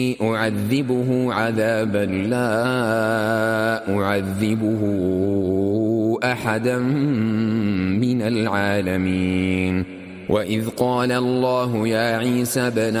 أعذبه عذابا لا أعذبه أحدا من العالمين. وإذ قال الله يا عيسى ابن